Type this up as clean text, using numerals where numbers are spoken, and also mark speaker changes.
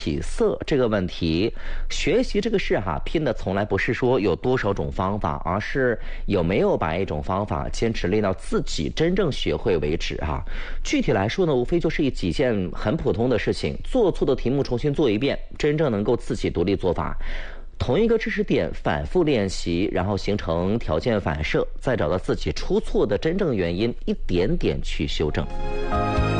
Speaker 1: 起色这个问题，学习这个事拼的从来不是说有多少种方法，而是有没有把一种方法坚持练到自己真正学会为止具体来说呢，无非就是几件很普通的事情，做错的题目重新做一遍，真正能够自己独立做法。同一个知识点反复练习，然后形成条件反射，再找到自己出错的真正原因，一点点去修正。